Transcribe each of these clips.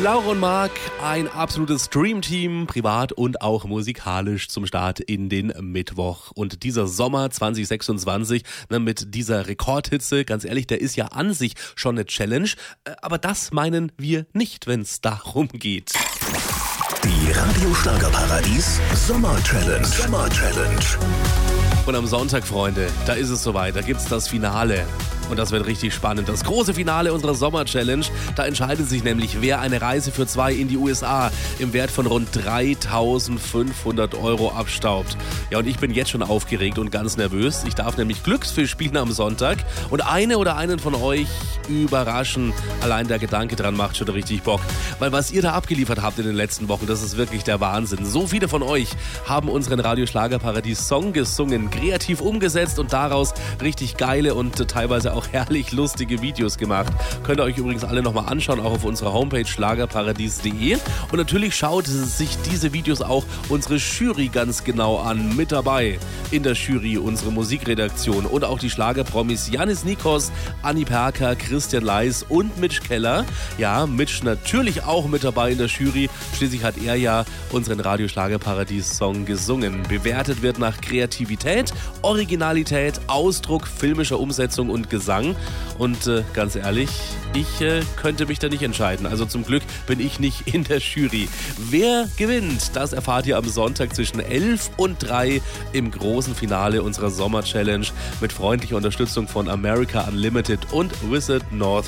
Laura und Marc, ein absolutes Streamteam, privat und auch musikalisch zum Start in den Mittwoch. Und dieser Sommer 2026 mit dieser Rekordhitze, ganz ehrlich, der ist ja an sich schon eine Challenge. Aber das meinen wir nicht, wenn es darum geht. Die Radio Schlagerparadies Sommer-Challenge. Sommer-Challenge. Und am Sonntag, Freunde, da ist es soweit, da gibt's das Finale. Und das wird richtig spannend. Das große Finale unserer Sommer-Challenge. Da entscheidet sich nämlich, wer eine Reise für 2 in die USA im Wert von rund 3.500 € abstaubt. Ja, und ich bin jetzt schon aufgeregt und ganz nervös. Ich darf nämlich Glücksfisch spielen am Sonntag und eine oder einen von euch überraschen. Allein der Gedanke dran macht schon richtig Bock. Weil was ihr da abgeliefert habt in den letzten Wochen, das ist wirklich der Wahnsinn. So viele von euch haben unseren Radio Schlagerparadies Song gesungen, kreativ umgesetzt und daraus richtig geile und teilweise auch herrlich lustige Videos gemacht. Könnt ihr euch übrigens alle nochmal anschauen, auch auf unserer Homepage schlagerparadies.de. Und natürlich schaut sich diese Videos auch unsere Jury ganz genau an. Mit dabei in der Jury unsere Musikredaktion und auch die Schlagerpromis Janis Nikos, Anni Perker, Christian Leis und Mitch Keller. Ja, Mitch natürlich auch mit dabei in der Jury. Schließlich hat er ja unseren Radio Schlagerparadies Song gesungen. Bewertet wird nach Kreativität, Originalität, Ausdruck, filmischer Umsetzung und Gesang. Und ganz ehrlich, ich könnte mich da nicht entscheiden. Also zum Glück bin ich nicht in der Jury. Wer gewinnt, das erfahrt ihr am Sonntag zwischen 11 und 3 im großen Finale unserer Sommer-Challenge mit freundlicher Unterstützung von America Unlimited und Visit North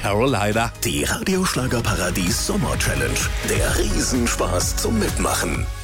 Carolina. Die Radio Schlagerparadies Sommer-Challenge. Der Riesenspaß zum Mitmachen.